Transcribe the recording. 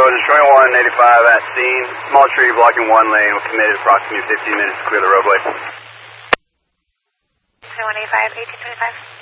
Detroit 185 at scene. Small tree blocking one lane. We're committed approximately 15 minutes to clear the roadway. Detroit 185, 1825.